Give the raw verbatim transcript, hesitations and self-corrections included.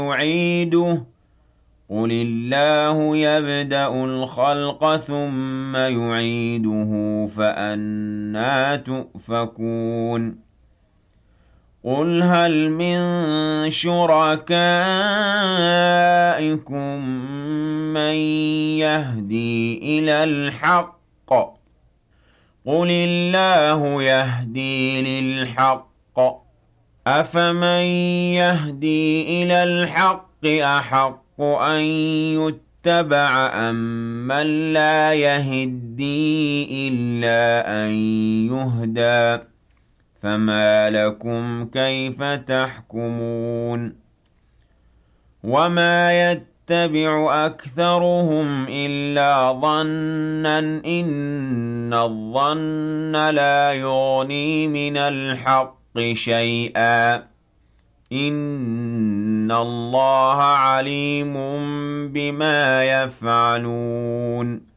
يعيده قل الله يبدأ الخلق ثم يعيده فأنى تؤفكون قل هل من شركائكم من يهدي إلى الحق قل الله يهدي للحق أفمن يهدي إلى الحق أحق أن يتبع أم من لا يهدي إلا أن يهدى فما لكم كيف تحكمون وما يتبع أكثرهم إلا ظنا إن الظن لا يغني من الحق شيئا إن الله عليم بما يفعلون